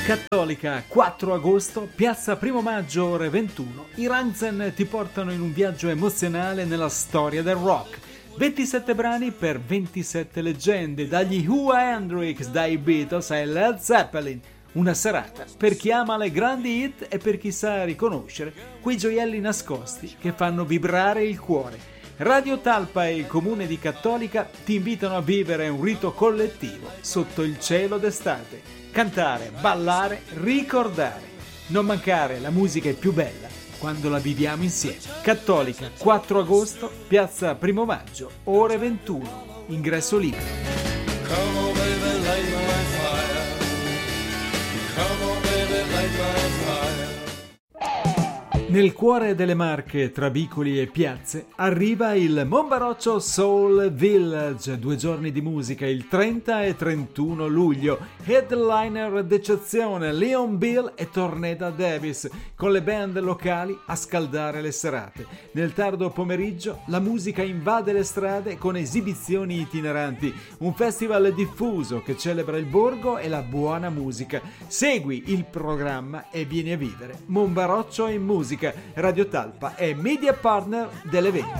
Cattolica, 4 agosto, piazza Primo Maggio, ore 21. I Rammstein ti portano in un viaggio emozionale nella storia del rock. 27 brani per 27 leggende, dagli Who Hendrix, dai Beatles ai Led Zeppelin. Una serata per chi ama le grandi hit e per chi sa riconoscere quei gioielli nascosti che fanno vibrare il cuore. Radio Talpa e il comune di Cattolica ti invitano a vivere un rito collettivo sotto il cielo d'estate. Cantare, ballare, ricordare. Non mancare, la musica è più bella quando la viviamo insieme. Cattolica, 4 agosto, piazza Primo Maggio, ore 21. Ingresso libero. Come on, baby, light my fire. Come on, baby, light my fire. Nel cuore delle Marche, tra vicoli e piazze, arriva il Monbaroccio Soul Village, 2 giorni di musica il 30 e 31 luglio. Headliner d'eccezione, Leon Bill e Torneda Davis, con le band locali a scaldare le serate. Nel tardo pomeriggio la musica invade le strade con esibizioni itineranti, un festival diffuso che celebra il borgo e la buona musica. Segui il programma e vieni a vivere Monbaroccio in musica. Radio Talpa è media partner dell'evento.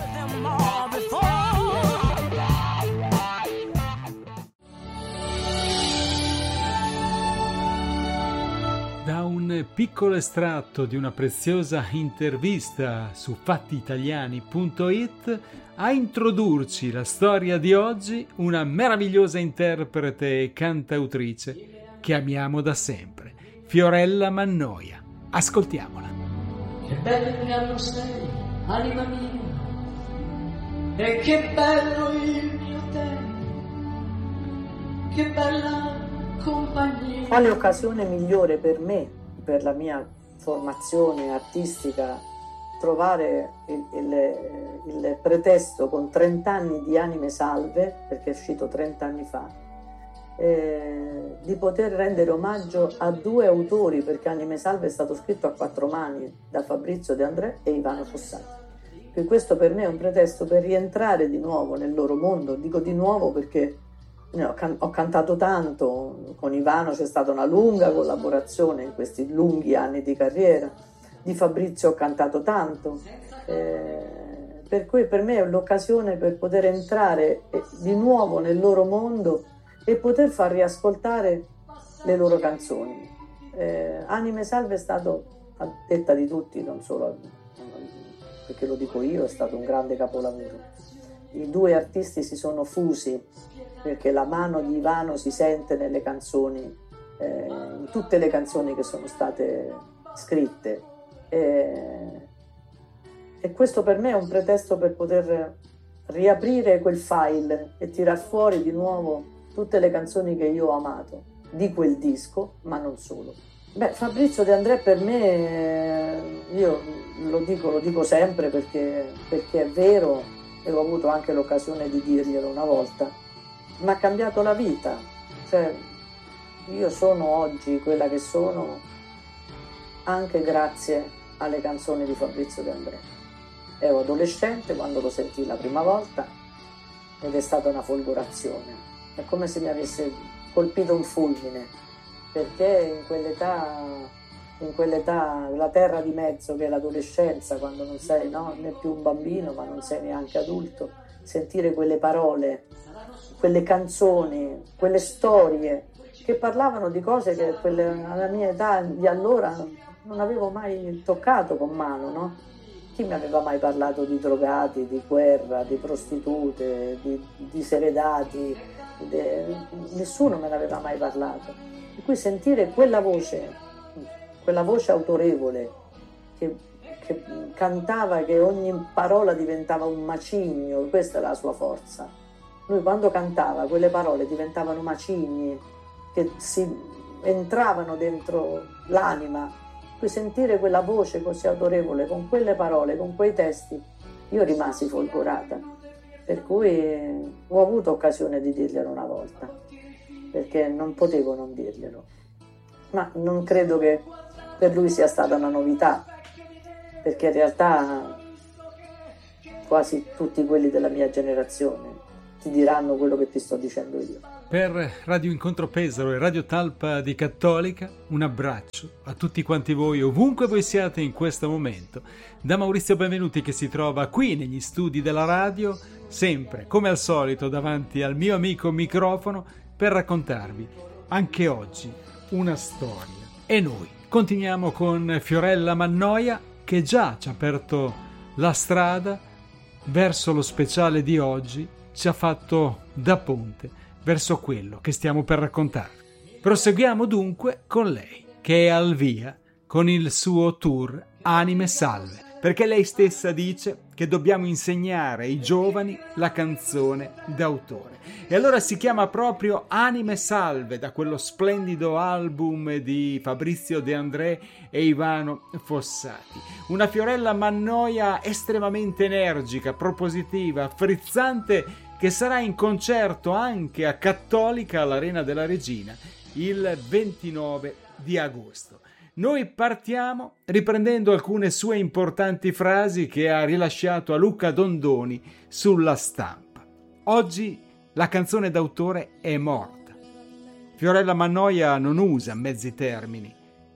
Da un piccolo estratto di una preziosa intervista su fattiitaliani.it a introdurci la storia di oggi, una meravigliosa interprete e cantautrice che amiamo da sempre, Fiorella Mannoia. Ascoltiamola. Che bello inganno sei, anima mia, e che bello il mio tempo, che bella compagnia. Quale occasione migliore per me, per la mia formazione artistica, trovare il pretesto con 30 anni di Anime Salve, perché è uscito 30 anni fa, di poter rendere omaggio a 2 autori, perché Anime Salve è stato scritto a 4 mani da Fabrizio De André e Ivano Fossati. E questo per me è un pretesto per rientrare di nuovo nel loro mondo. Dico di nuovo perché ho cantato tanto, con Ivano c'è stata una lunga collaborazione in questi lunghi anni di carriera, di Fabrizio ho cantato tanto, per cui per me è l'occasione per poter entrare di nuovo nel loro mondo e poter far riascoltare le loro canzoni. Anime Salve è stato, a detta di tutti, non solo perché lo dico io, è stato un grande capolavoro. I 2 artisti si sono fusi perché la mano di Ivano si sente nelle canzoni, in tutte le canzoni che sono state scritte. E questo per me è un pretesto per poter riaprire quel file e tirar fuori di nuovo tutte le canzoni che io ho amato di quel disco, ma non solo. Fabrizio De André per me, io lo dico sempre perché è vero e ho avuto anche l'occasione di dirglielo una volta, mi ha cambiato la vita. Cioè, io sono oggi quella che sono anche grazie alle canzoni di Fabrizio De André. Ero adolescente quando lo sentii la prima volta ed è stata una folgorazione. È come se mi avesse colpito un fulmine, perché in quell'età, la terra di mezzo che è l'adolescenza, quando non sei né più un bambino ma non sei neanche adulto, sentire quelle parole, quelle canzoni, quelle storie che parlavano di cose che alla mia età di allora non avevo mai toccato con mano, no? Chi mi aveva mai parlato di drogati, di guerra, di prostitute, di seredati? Nessuno me ne aveva mai parlato. Per cui sentire quella voce autorevole che cantava, che ogni parola diventava un macigno, questa è la sua forza. Lui quando cantava quelle parole diventavano macigni che si entravano dentro l'anima. Poi sentire quella voce così autorevole, con quelle parole, con quei testi, io rimasi folgorata. Per cui ho avuto occasione di dirglielo una volta, perché non potevo non dirglielo. Ma non credo che per lui sia stata una novità, perché in realtà quasi tutti quelli della mia generazione ti diranno quello che ti sto dicendo io. Per Radio Incontro Pesaro e Radio Talpa di Cattolica, un abbraccio a tutti quanti voi, ovunque voi siate in questo momento. Da Maurizio Benvenuti, che si trova qui negli studi della radio, sempre come al solito davanti al mio amico microfono, per raccontarvi anche oggi una storia. E noi continuiamo con Fiorella Mannoia, che già ci ha aperto la strada verso lo speciale di oggi, ci ha fatto da ponte verso quello che stiamo per raccontarvi. Proseguiamo dunque con lei, che è al via con il suo tour Anime Salve, perché lei stessa dice che dobbiamo insegnare ai giovani la canzone d'autore. E allora si chiama proprio Anime Salve, da quello splendido album di Fabrizio De André e Ivano Fossati. Una Fiorella Mannoia estremamente energica, propositiva, frizzante, che sarà in concerto anche a Cattolica all'Arena della Regina il 29 di agosto. Noi partiamo riprendendo alcune sue importanti frasi che ha rilasciato a Luca Dondoni sulla Stampa. Oggi la canzone d'autore è morta. Fiorella Mannoia non usa mezzi termini.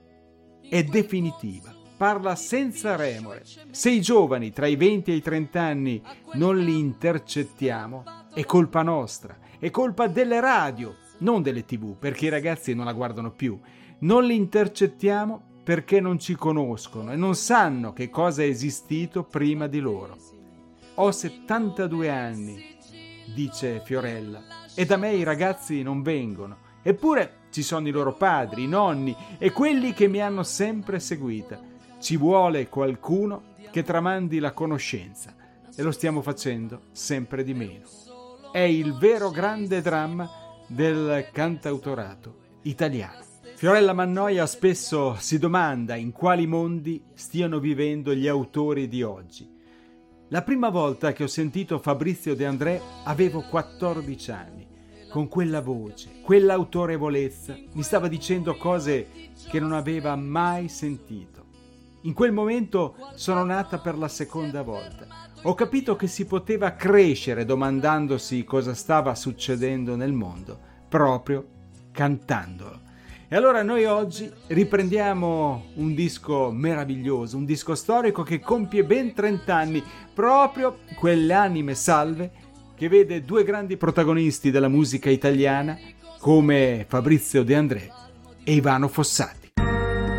È definitiva. Parla senza remore. Se i giovani tra i 20 e i 30 anni non li intercettiamo, è colpa nostra, è colpa delle radio, non delle TV, perché i ragazzi non la guardano più. Non li intercettiamo perché non ci conoscono e non sanno che cosa è esistito prima di loro. Ho 72 anni, dice Fiorella, e da me i ragazzi non vengono. Eppure ci sono i loro padri, i nonni e quelli che mi hanno sempre seguita. Ci vuole qualcuno che tramandi la conoscenza e lo stiamo facendo sempre di meno. È il vero grande dramma del cantautorato italiano. Fiorella Mannoia spesso si domanda in quali mondi stiano vivendo gli autori di oggi. La prima volta che ho sentito Fabrizio De André avevo 14 anni. Con quella voce, quell'autorevolezza, mi stava dicendo cose che non aveva mai sentito. In quel momento sono nata per la seconda volta. Ho capito che si poteva crescere domandandosi cosa stava succedendo nel mondo, proprio cantandolo. E allora noi oggi riprendiamo un disco meraviglioso, un disco storico che compie ben 30 anni, proprio quelle Anime Salve, che vede due grandi protagonisti della musica italiana come Fabrizio De André e Ivano Fossati.